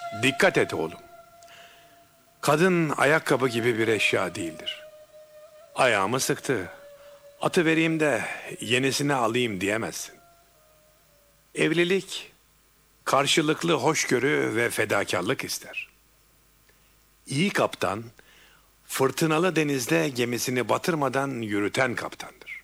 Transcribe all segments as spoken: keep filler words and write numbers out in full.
Dikkat et oğlum. Kadın ayakkabı gibi bir eşya değildir. Ayağımı sıktı, atı vereyim de yenisini alayım diyemezsin. Evlilik karşılıklı hoşgörü ve fedakarlık ister. İyi kaptan, fırtınalı denizde gemisini batırmadan yürüten kaptandır.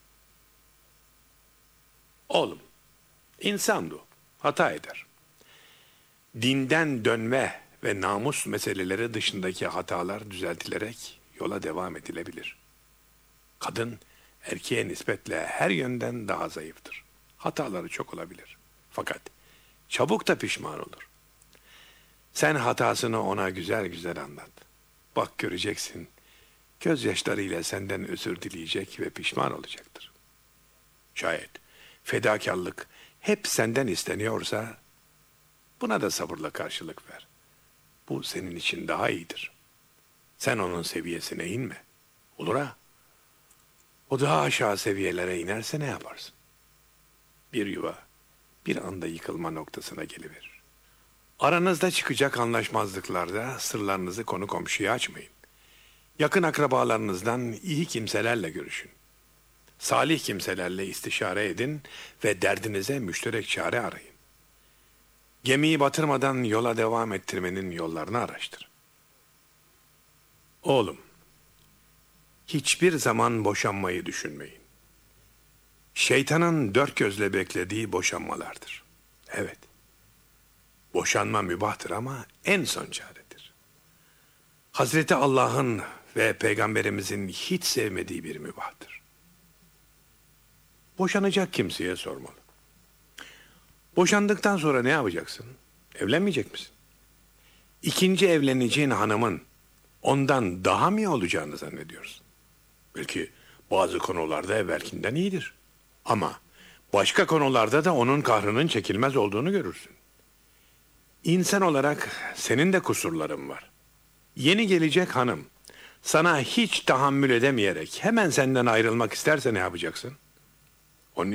Oğlum, insan bu, hata eder. Dinden dönme ve namus meseleleri dışındaki hatalar düzeltilerek yola devam edilebilir. Kadın, erkeğe nispetle her yönden daha zayıftır. Hataları çok olabilir. Fakat çabuk da pişman olur. Sen hatasını ona güzel güzel anlat. Bak göreceksin, gözyaşlarıyla senden özür dileyecek ve pişman olacaktır. Şayet fedakarlık hep senden isteniyorsa, buna da sabırla karşılık ver. Bu senin için daha iyidir. Sen onun seviyesine inme. Olur ha? O daha aşağı seviyelere inerse ne yaparsın? Bir yuva bir anda yıkılma noktasına geliverir. Aranızda çıkacak anlaşmazlıklarda sırlarınızı konu komşuya açmayın. Yakın akrabalarınızdan iyi kimselerle görüşün. Salih kimselerle istişare edin ve derdinize müşterek çare arayın. Gemiyi batırmadan yola devam ettirmenin yollarını araştır. Oğlum, hiçbir zaman boşanmayı düşünmeyin. Şeytanın dört gözle beklediği boşanmalardır. Evet, boşanma mübahtır ama en son çaredir. Hazreti Allah'ın ve Peygamberimizin hiç sevmediği bir mübahtır. Boşanacak kimseye sormalı. Boşandıktan sonra ne yapacaksın? Evlenmeyecek misin? İkinci evleneceğin hanımın ondan daha mı iyi olacağını zannediyorsun? Belki bazı konularda evvelkinden iyidir. Ama başka konularda da onun kahrının çekilmez olduğunu görürsün. İnsan olarak senin de kusurların var. Yeni gelecek hanım sana hiç tahammül edemeyerek hemen senden ayrılmak isterse ne yapacaksın?